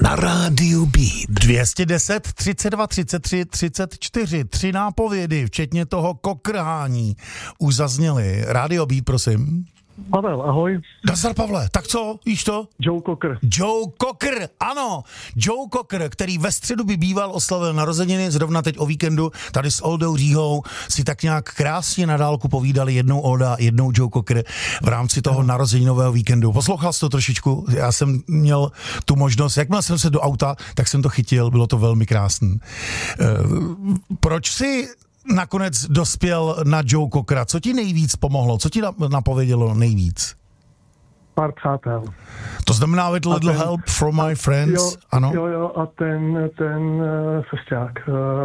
na rádiu Beat. 210 32 33 34. 3 nápovědy, včetně toho kokrhání, už zazněly. Rádio Beat, prosím. Pavel, ahoj. Nazdar, Pavle, tak co, víš to? Joe Cocker. Joe Cocker, ano. Joe Cocker, který ve středu by býval oslavil narozeniny, zrovna teď o víkendu, tady s Oldou Říhou si tak nějak krásně na dálku povídali, jednou Olda, jednou Joe Cocker v rámci toho narozeninového víkendu. Poslouchal jsi to trošičku? Já jsem měl tu možnost, jakmile jsem se do auta, tak jsem to chytil, bylo to velmi krásný. Proč si nakonec dospěl na Joe Cockera? Co ti nejvíc pomohlo? Co ti napovědělo nejvíc? Pár přátel. To znamená with little help from my friends? Jo, ano? Jo, a ten sesťák.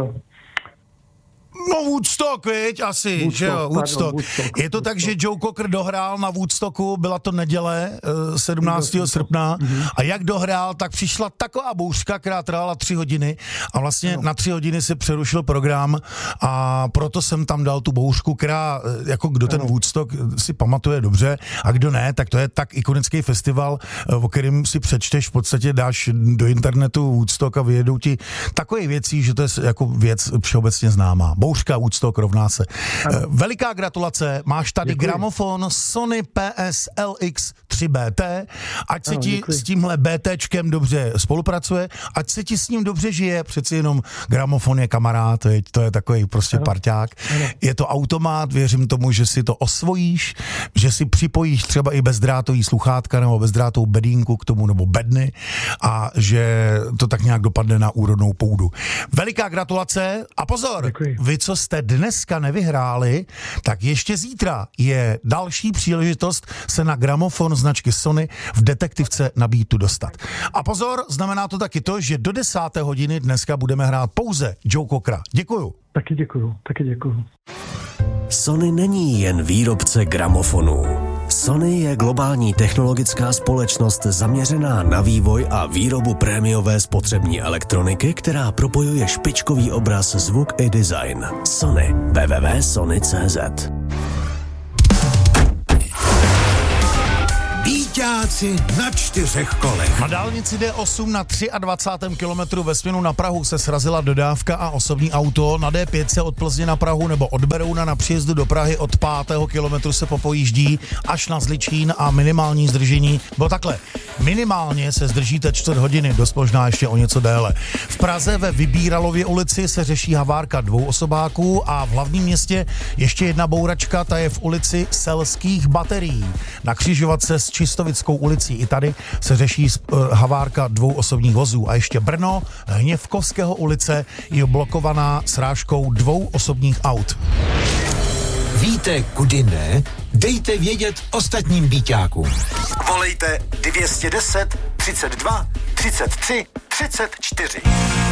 No Woodstock, viď? Asi, že jo, Woodstock. Je to tak, že Joe Cocker dohrál na Woodstocku, byla to neděle, 17. srpna, a jak dohrál, tak přišla taková bouřka, která trvala 3 hodiny a vlastně na 3 hodiny se přerušil program a proto jsem tam dal tu bouřku, která, jako kdo ten Woodstock si pamatuje dobře a kdo ne, tak to je tak ikonický festival, o kterým si přečteš, v podstatě dáš do internetu Woodstock a vyjedou ti takové věcí, že to je jako věc všeobecně známá. Bouřka Woodstock rovná se. Veliká gratulace, máš tady gramofon Sony PSLX 3BT, ať se ti s tímhle BTčkem dobře spolupracuje, ať se ti s ním dobře žije, přeci jenom gramofon je kamarád, to je takový prostě parťák. Je to automat, věřím tomu, že si to osvojíš, že si připojíš třeba i bezdrátový sluchátka nebo bezdrátovou bedínku k tomu, nebo bedny, a že to tak nějak dopadne na úrodnou půdu. Veliká gratulace a pozor, vy, co jste dneska nevyhráli, tak ještě zítra je další příležitost se na gramofon značky Sony v detektivce na Beatu dostat. A pozor, znamená to taky to, že do 10. hodiny dneska budeme hrát pouze Joe Cockera. Děkuju. Taky děkuju. Sony není jen výrobce gramofonů. Sony je globální technologická společnost zaměřená na vývoj a výrobu prémiové spotřební elektroniky, která propojuje špičkový obraz, zvuk i design. Sony. www.sony.cz. Bíťáci na 4 kolech. Na dálnici D8 na 23. kilometru ve směru na Prahu se srazila dodávka a osobní auto. Na D5 se od Plzně na Prahu nebo od Berouna na příjezdu do Prahy od 5. kilometru se popojíždí až na Zličín a minimální zdržení bylo takhle. Minimálně se zdržíte 4 hodiny, dost možná ještě o něco déle. V Praze ve Vybíralově ulici se řeší havárka 2 osobáků a v hlavním městě ještě jedna bouračka, ta je v ulici Selských baterií. Na křižovatce s Čistovickou ulicí i tady se řeší havárka 2 osobních vozů. A ještě Brno, Hněvkovského ulice je blokovaná srážkou 2 osobních aut. Víte, kudy ne? Dejte vědět ostatním bíťákům. Volejte 210 32 33 34.